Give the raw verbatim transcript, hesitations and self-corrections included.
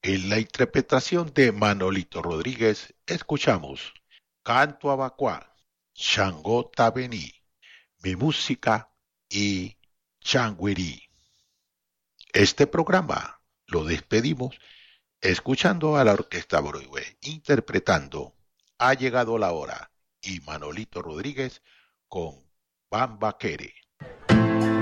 En la interpretación de Manolito Rodríguez, escuchamos Canto Abacuá, Shango Tabení, Mi Música y Changuirí. Este programa lo despedimos escuchando a la Orquesta Broadway interpretando Ha llegado la hora y Manolito Rodríguez con Bamba Quere.